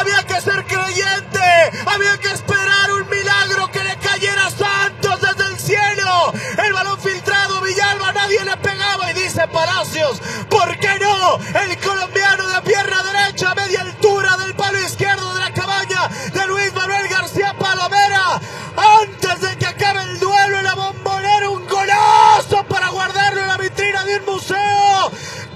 había que ser creyente, había que esperar un milagro que le cayera a Santos desde el cielo. El balón filtrado, Villalba, nadie le pegaba y dice Palacios, ¿por qué no? El colombiano de pierna derecha, a media altura del palo izquierdo de la cabaña de Luis Manuel García Palomera. Antes de que acabe el duelo en la Bombonera, un golazo para guardarlo en la vitrina de un museo.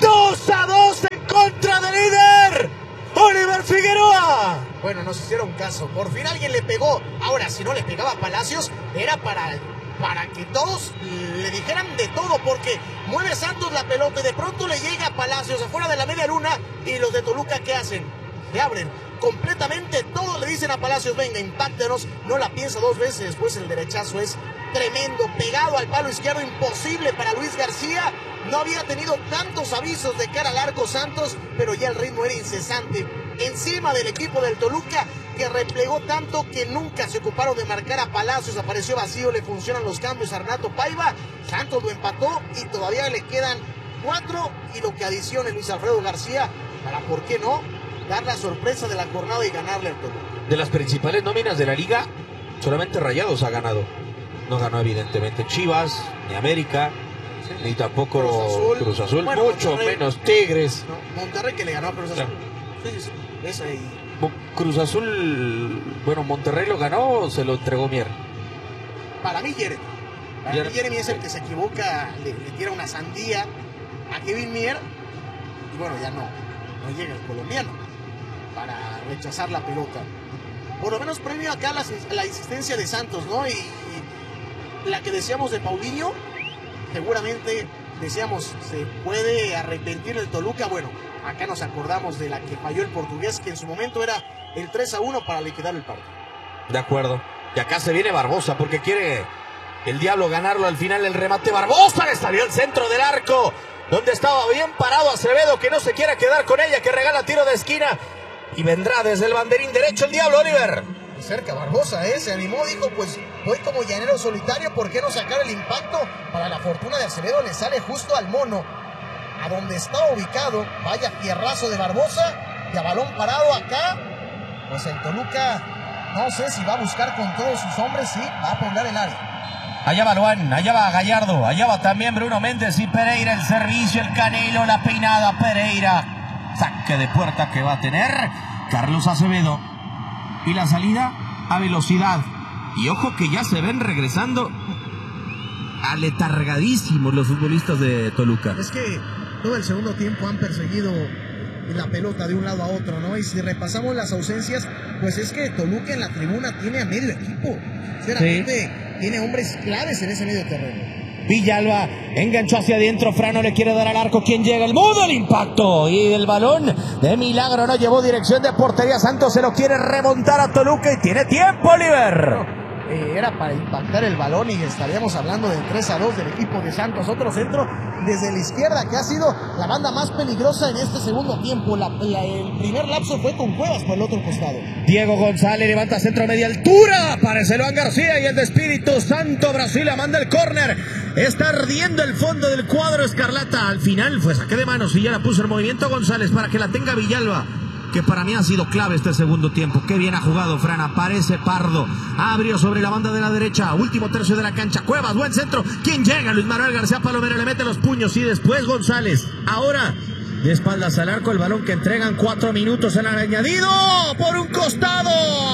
2-2 en contra del líder, Oliver Figueroa. Bueno, nos hicieron caso, por fin alguien le pegó. Ahora, si no le pegaba a Palacios, era para que todos le dijeran de todo, porque mueve Santos la pelota y de pronto le llega a Palacios afuera de la media luna, y los de Toluca, ¿qué hacen? Le abren completamente, todos le dicen a Palacios, venga, impáctenos, no la piensa dos veces. Después el derechazo es tremendo, pegado al palo izquierdo, imposible para Luis García. No había tenido tantos avisos de cara al arco Santos, pero ya el ritmo era incesante encima del equipo del Toluca, que replegó tanto que nunca se ocuparon de marcar a Palacios. Apareció vacío, le funcionan los cambios a Renato Paiva. Santos lo empató y todavía le quedan 4, y lo que adicione Luis Alfredo García para, ¿por qué no?, dar la sorpresa de la jornada y ganarle al Toluca. De las principales nóminas de la liga, solamente Rayados ha ganado. No ganó evidentemente Chivas, ni América, ni tampoco Cruz Azul, bueno, mucho Monterrey, menos Tigres. No, Monterrey, que le ganó a Cruz Azul. Sí. Esa ahí. Cruz Azul, bueno, Monterrey lo ganó o se lo entregó Mier. Para mí Jeremy. Para mí Jeremy es el que se equivoca, le tira una sandía a Kevin Mier, y bueno, ya no llega el colombiano para rechazar la pelota. Por lo menos premio acá la insistencia de Santos, ¿no? Y la que decíamos de Paulinho, seguramente decíamos, se puede arrepentir el Toluca. Bueno, acá nos acordamos de la que falló el portugués, que en su momento era el 3-1 para liquidar el partido. De acuerdo. Y acá se viene Barbosa, porque quiere el Diablo ganarlo al final. El remate, Barbosa le salió al centro del arco, donde estaba bien parado Acevedo, que no se quiera quedar con ella, que regala tiro de esquina. Y vendrá desde el banderín derecho el Diablo, Oliver. Cerca Barbosa, se animó, dijo, pues voy como llanero solitario, ¿por qué no sacar el impacto? Para la fortuna de Acevedo le sale justo al mono, a donde estaba ubicado. Vaya fierrazo de Barbosa, y a balón parado acá, pues el Toluca, no sé si va a buscar con todos sus hombres, sí, va a poblar el área. Allá va Luan, allá va Gallardo, allá va también Bruno Méndez y Pereira, el servicio, el Canelo, la peinada, Pereira. Saque de puerta que va a tener Carlos Acevedo. Y la salida a velocidad. Y ojo que ya se ven regresando aletargadísimos los futbolistas de Toluca. Es que todo el segundo tiempo han perseguido la pelota de un lado a otro, ¿no? Y si repasamos las ausencias, pues es que Toluca en la tribuna tiene a medio equipo. Sinceramente, tiene hombres claves en ese medio terreno. Villalba enganchó hacia adentro, Frano le quiere dar al arco, ¿quién llega? El mudo, el impacto, y el balón de milagro no llevó dirección de portería. Santos se lo quiere remontar a Toluca y tiene tiempo, Oliver. Era para impactar el balón y estaríamos hablando del 3-2 del equipo de Santos. Otro centro desde la izquierda, que ha sido la banda más peligrosa en este segundo tiempo. El primer lapso fue con Cuevas por el otro costado. Diego González levanta centro a media altura, aparece Luan García, y el de Espíritu Santo Brasil manda el córner. Está ardiendo el fondo del cuadro escarlata. Al final fue saque de manos y ya la puso en movimiento González para que la tenga Villalba, que para mí ha sido clave este segundo tiempo. Qué bien ha jugado Fran, aparece Pardo, abrió sobre la banda de la derecha, último tercio de la cancha, Cuevas, buen centro, ¿quién llega? Luis Manuel García Palomero, le mete los puños, y después González, ahora de espaldas al arco, el balón que entregan, 4 minutos en el añadido, por un costado,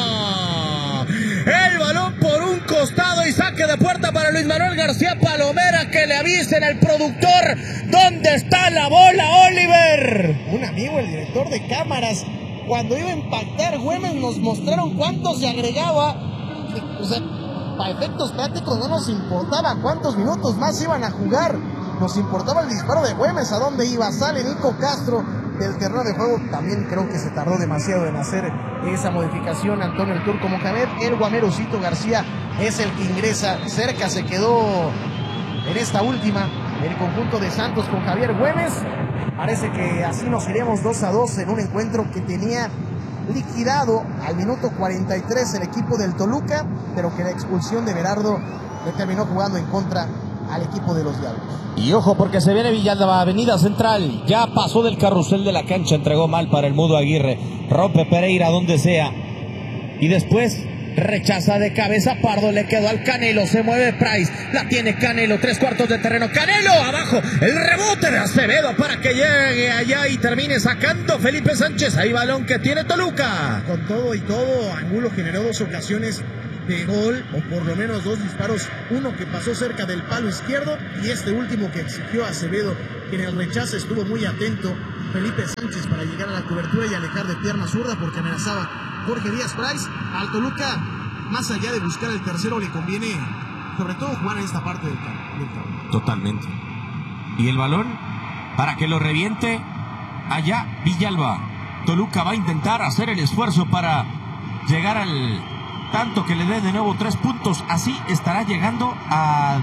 el balón por un costado, y saque de puerta para Luis Manuel García Palomera, que le avisen al productor dónde está la bola, Oliver. Un amigo, el director de cámaras, cuando iba a impactar Güemes, nos mostraron cuánto se agregaba. O sea, para efectos prácticos no nos importaba cuántos minutos más iban a jugar, nos importaba el disparo de Güemes, a dónde iba. Sale Nico Castro del terreno de juego, también creo que se tardó demasiado en hacer esa modificación Antonio el Turco Mohamed. El Guamerocito García es el que ingresa, cerca se quedó en esta última el conjunto de Santos con Javier Güemes. Parece que así nos iremos 2-2 en un encuentro que tenía liquidado al minuto 43 el equipo del Toluca, pero que la expulsión de Berardo le terminó jugando en contra al equipo de los Diablos. Y ojo porque se viene Villalba, Avenida Central, ya pasó del carrusel de la cancha, entregó mal para el Mudo Aguirre, rompe Pereira donde sea, y después rechaza de cabeza Pardo, le quedó al Canelo, se mueve Price, la tiene Canelo, 3/4 de terreno, Canelo abajo, el rebote de Acevedo para que llegue allá y termine sacando Felipe Sánchez, ahí balón que tiene Toluca. Con todo y todo, Angulo generó 2 ocasiones de gol, o por lo menos 2 disparos, uno que pasó cerca del palo izquierdo y este último que exigió Acevedo, que en el rechazo estuvo muy atento Felipe Sánchez para llegar a la cobertura y alejar de pierna zurda porque amenazaba Jorge Díaz Price. Al Toluca, más allá de buscar el tercero, le conviene sobre todo jugar en esta parte del campo. Totalmente. Y el balón para que lo reviente allá Villalba. Toluca va a intentar hacer el esfuerzo para llegar al tanto que le dé de nuevo 3 puntos. Así estará llegando a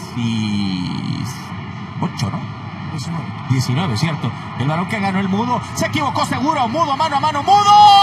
18, ¿no? 19, cierto. El balón que ganó el Mudo. Se equivocó seguro. Mudo, mano a mano. ¡Mudo!